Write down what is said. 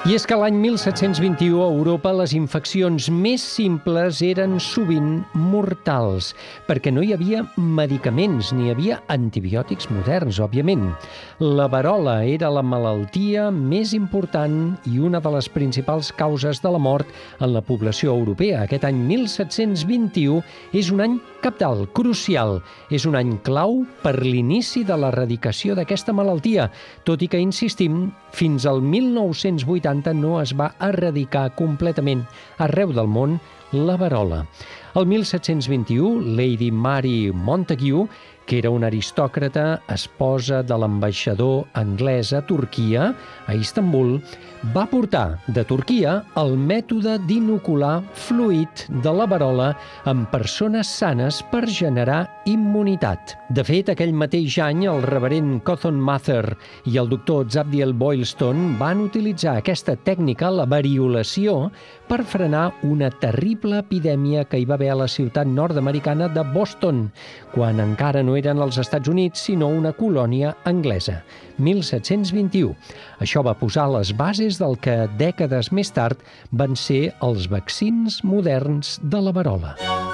I és que l'any 1721 a Europa les infeccions més simples eren sovint mortals, perquè no hi havia medicaments ni hi havia antibiòtics moderns, òbviament. La verola era la malaltia més important i una de les principals causes de la mort en la població europea. Aquest any 1721 és un any cabdal, crucial. És un any clau per l'inici de l'erradicació d'aquesta malaltia, tot i que, insistim, fins al 1980 no es va erradicar completament arreu del món la verola. El 1721, Lady Mary Montagu, que era una aristòcrata, esposa de l'ambaixador anglès a Turquia, a Istanbul, va portar de Turquia el mètode d'inocular fluid de la verola en persones sanes per generar immunitat. De fet, aquell mateix any, el reverend Cotton Mather i el doctor Zabdiel Boylston van utilitzar aquesta tècnica, la variolació, per frenar una terrible epidèmia que hi va haver a la ciutat nord-americana de Boston, quan encara no eren els Estats Units, sinó una colònia anglesa. 1721. Això va posar les bases del que dècades més tard van ser els vaccins moderns de la verola.